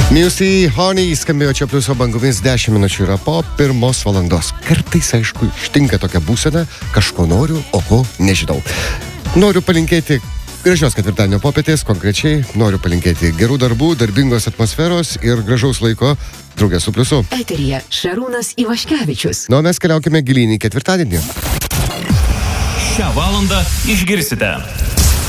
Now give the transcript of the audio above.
Music Honey skambėjo čia pliuso bangomis, 10 minučių yra po 1 valandos. Kartais, aišku, ištinka tokia būsena, kažko noriu, o ko nežinau. Noriu palinkėti gražios ketvirtadienio popietės, konkrečiai noriu palinkėti gerų darbų, darbingos atmosferos ir gražaus laiko drauge su pliusu. Eteryje Šarūnas Ivaškevičius. Nu, mes keliaukime gilyn į ketvirtadienį. Šią valandą išgirsite.